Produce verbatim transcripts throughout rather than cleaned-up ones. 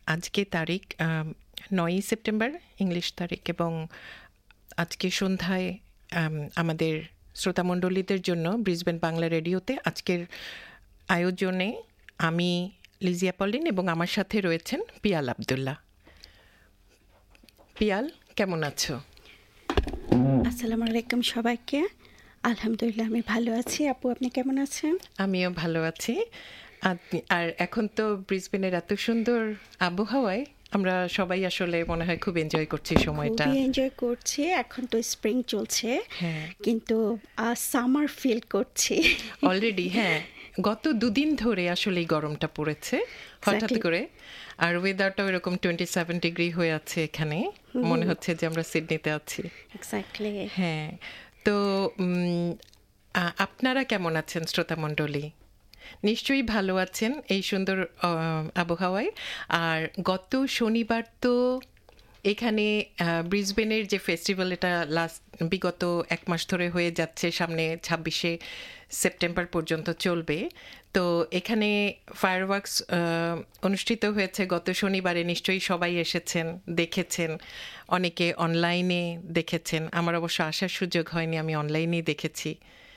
আজকে তারিখ নয়ই সেপ্টেম্বর, ইংলিশ তারিখ, এবং আজকে সন্ধ্যায় আমাদের শ্রোতামণ্ডলীদের জন্য ব্রিসবেন বাংলা রেডিওতে আজকের আয়োজনে আমি লিজিয়া পলিন এবং আমার সাথে রয়েছেন পিয়াল আবদুল্লাহ। পিয়াল, কেমন আছো? আসসালামু আলাইকুম সবাইকে। আলহামদুলিল্লাহ, আমি ভালো আছি। আপু, আপনি কেমন আছেন? আমিও ভালো আছি। আর এখন তো ব্রিসবেনের এত সুন্দর আবহাওয়ায় আমরা সবাই আসলে মনে হয় খুব এনজয় করছি সময়টা। খুবই এনজয় করছি। এখন তো স্প্রিং চলছে, কিন্তু সামার ফিল করছি অলরেডি। হ্যাঁ, গত দুদিন ধরে আসলে এই গরমটা পড়েছে হঠাৎ করে, আর ওয়েদারটাও এরকম টোয়েন্টি সেভেন ডিগ্রি হয়ে আছে এখানে, মনে হচ্ছে যে আমরা সিডনিতে আছি। এক্স্যাক্টলি। হ্যাঁ, তো আপনারা কেমন আছেন শ্রোতামণ্ডলী? নিশ্চয়ই ভালো আছেন এই সুন্দর আবহাওয়ায়। আর গত শনিবার তো এখানে ব্রিসবেনের যে ফেস্টিভ্যাল, এটা লাস্ট বিগত এক মাস ধরে হয়ে যাচ্ছে, সামনে ছাব্বিশে সেপ্টেম্বর পর্যন্ত চলবে। তো এখানে ফায়ারওয়ার্কস অনুষ্ঠিত হয়েছে গত শনিবারে। নিশ্চয়ই সবাই এসেছেন, দেখেছেন, অনেকে অনলাইনে দেখেছেন। আমার অবশ্য আসার সুযোগ হয়নি, আমি অনলাইনেই দেখেছি।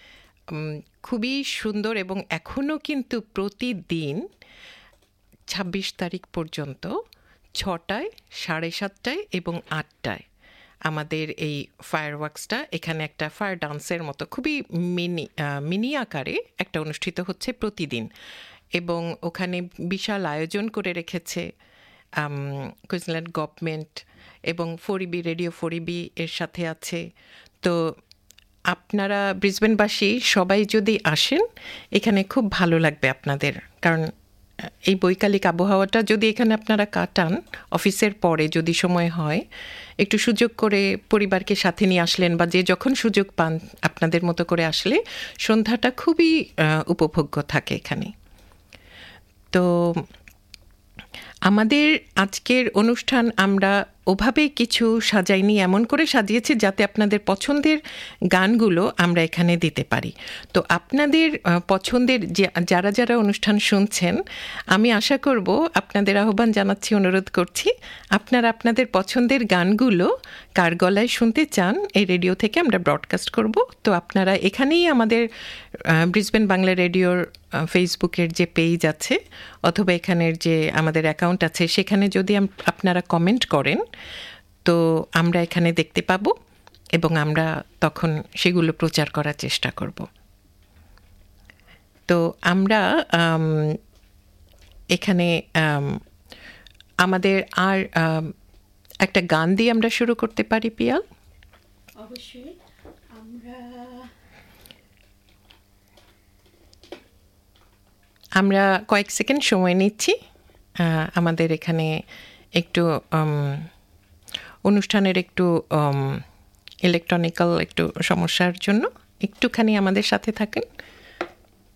খুবই সুন্দর, এবং এখনও কিন্তু প্রতিদিন ছাব্বিশ তারিখ পর্যন্ত ছটায়, সাড়ে সাতটায় এবং আটটায় আমাদের এই ফায়ারওয়ার্কসটা এখানে একটা ফায়ার ডান্সের মতো খুবই মিনি মিনি আকারে একটা অনুষ্ঠিত হচ্ছে প্রতিদিন। এবং ওখানে বিশাল আয়োজন করে রেখেছে কুইন্সল্যান্ড গভর্নমেন্ট, এবং ফোরিবি রেডিও ফোরিবি এর সাথে আছে। তো আপনারা ব্রিসবেনবাসী সবাই যদি আসেন, এখানে খুব ভালো লাগবে আপনাদের। কারণ এই বৈকালিক আবহাওয়াটা যদি এখানে আপনারা কাটান, অফিসের পরে যদি সময় হয়, একটু সুযোগ করে পরিবারকে সাথে নিয়ে আসলেন, বা যে যখন সুযোগ পান আপনাদের মতো করে আসলে সন্ধ্যাটা খুবই উপভোগ্য থাকে এখানে। তো আমাদের আজকের অনুষ্ঠান আমরা ওভাবে কিছু সাজাইনি, এমন করে সাজিয়েছি যাতে আপনাদের পছন্দের গানগুলো আমরা এখানে দিতে পারি। তো আপনাদের পছন্দের যে যারা যারা অনুষ্ঠান শুনছেন, আমি আশা করব, আপনাদের আহ্বান জানাচ্ছি, অনুরোধ করছি, আপনারা আপনাদের পছন্দের গানগুলো কার গলায় শুনতে চান এই রেডিও থেকে আমরা ব্রডকাস্ট করব। তো আপনারা এখানেই আমাদের ব্রিসবেন বাংলা রেডিওর ফেসবুকের যে পেজ আছে, অথবা এখানের যে আমাদের অ্যাকাউন্ট আছে, সেখানে যদি আপনারা কমেন্ট করেন, তো আমরা এখানে দেখতে পাবো, এবং আমরা তখন সেগুলো প্রচার করার চেষ্টা করব। তো আমরা এখানে আমাদের আর একটা গান দিয়ে আমরা শুরু করতে পারি। পিয়াল, অবশ্যই। আমরা আমরা কয়েক সেকেন্ড সময় নিচ্ছি। আমাদের এখানে একটু অনুষ্ঠানের একটু ইলেকট্রনিক্যাল একটু সমস্যার জন্য একটুখানি আমাদের সাথে থাকেন।